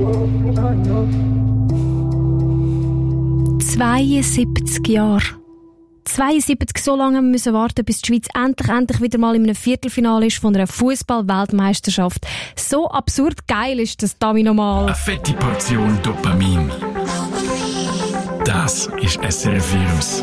«72 Jahre. 72, so lange müssen wir warten, bis die Schweiz endlich wieder mal in einem Viertelfinale ist von einer Fußball-Weltmeisterschaft. So absurd geil ist das, Dami, nochmal. Eine fette Portion Dopamin. Das ist SRF Virus.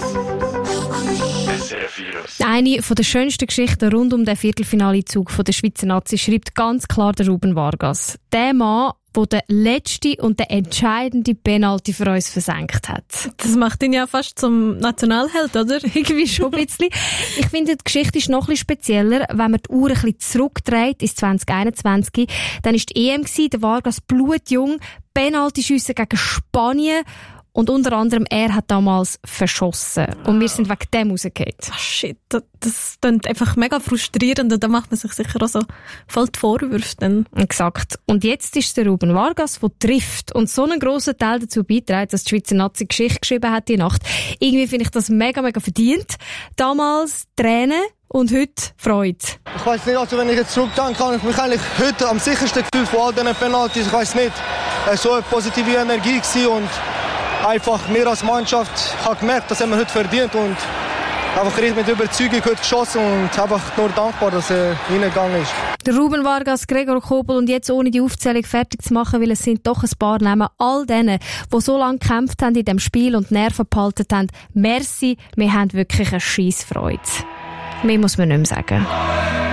SRF Virus. Eine der schönsten Geschichten rund um den Viertelfinalezug der Schweizer Nazi schreibt ganz klar der Ruben Vargas. Der Mann, der den letzten und den entscheidenden Penalty für uns versenkt hat. Das macht ihn ja fast zum Nationalheld, oder? Irgendwie schon ein bisschen. Ich finde, die Geschichte ist noch ein bisschen spezieller, wenn man die Uhr ein bisschen zurückdreht ins 2021. Dann war die EM, der Vargas blutjung, Penaltyschüsse gegen Spanien. Und unter anderem, er hat damals verschossen. Und wir sind wegen dem rausgefallen. Oh shit, das klingt einfach mega frustrierend und da macht man sich sicher auch so voll die Vorwürfe dann. Exakt. Und jetzt ist es der Ruben Vargas, der trifft und so einen grossen Teil dazu beiträgt, dass die Schweizer Nazi Geschichte geschrieben hat die Nacht. Irgendwie finde ich das mega verdient. Damals Tränen und heute Freude. Ich weiss nicht, also wenn ich jetzt zurückdenke, kann ich mich eigentlich heute am sichersten gefühlt von all diesen Penalties. Ich weiss nicht, so eine positive Energie gewesen und einfach wir als Mannschaft haben gemerkt, das haben wir heute verdient und einfach richtig mit Überzeugung heute geschossen und einfach nur dankbar, dass er reingegangen ist. Der Ruben Vargas, Gregor Kobel und jetzt ohne die Aufzählung fertig zu machen, weil es sind doch ein paar Namen, all denen, die so lange gekämpft haben in diesem Spiel und Nerven behalten haben. Merci, wir haben wirklich eine Scheissfreude. Mehr muss man nicht mehr sagen.